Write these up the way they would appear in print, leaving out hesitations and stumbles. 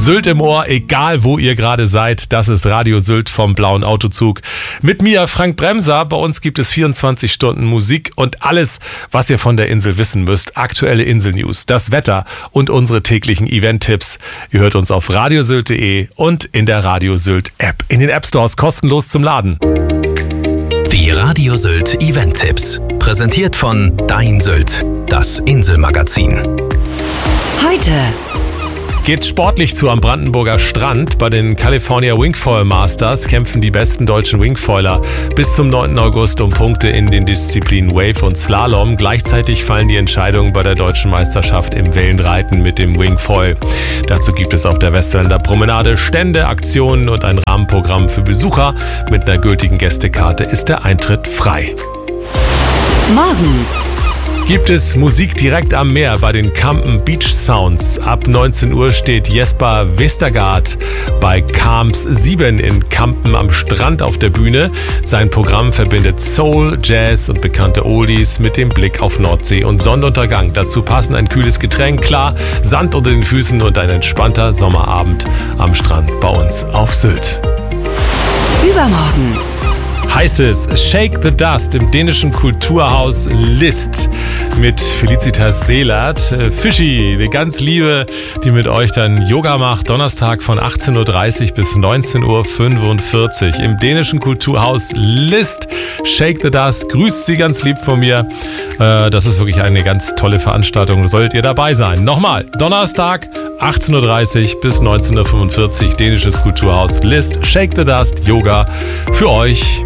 Sylt im Ohr, egal wo ihr gerade seid. Das ist Radio Sylt vom Blauen Autozug. Mit mir Frank Bremser. Bei uns gibt es 24 Stunden Musik und alles, was ihr von der Insel wissen müsst. Aktuelle Inselnews, das Wetter und unsere täglichen Event-Tipps. Ihr hört uns auf radiosylt.de und in der Radio Sylt App. In den App Stores kostenlos zum Laden. Die Radio Sylt Event-Tipps. Präsentiert von Dein Sylt, das Inselmagazin. Heute geht's sportlich zu am Brandenburger Strand. Bei den California Wingfoil Masters kämpfen die besten deutschen Wingfoiler bis zum 9. August um Punkte in den Disziplinen Wave und Slalom. Gleichzeitig fallen die Entscheidungen bei der deutschen Meisterschaft im Wellenreiten mit dem Wingfoil. Dazu gibt es auf der Westerländer Promenade Stände, Aktionen und ein Rahmenprogramm für Besucher. Mit einer gültigen Gästekarte ist der Eintritt frei. morgen Gibt es Musik direkt am Meer bei den Kampen Beach Sounds. Ab 19 Uhr steht Jesper Vestergaard bei Kamps 7 in Kampen am Strand auf der Bühne. Sein Programm verbindet Soul, Jazz und bekannte Oldies mit dem Blick auf Nordsee und Sonnenuntergang. Dazu passen ein kühles Getränk, klar, Sand unter den Füßen und ein entspannter Sommerabend am Strand bei uns auf Sylt. Übermorgen Heißt es Shake the Dust im dänischen Kulturhaus List mit Felicitas Seelert. Fischi, eine ganz Liebe, die mit euch dann Yoga macht. Donnerstag von 18.30 Uhr bis 19.45 Uhr im dänischen Kulturhaus List. Shake the Dust, grüßt sie ganz lieb von mir. Das ist wirklich eine ganz tolle Veranstaltung. Solltet ihr dabei sein. Nochmal, Donnerstag 18.30 Uhr bis 19.45 Uhr, dänisches Kulturhaus List. Shake the Dust, Yoga für euch.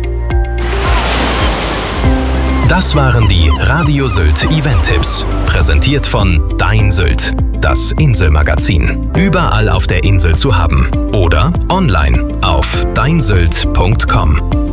Das waren die Radio Sylt Event-Tipps. Präsentiert von Dein Sylt, das Inselmagazin. Überall auf der Insel zu haben. Oder online auf deinsylt.com.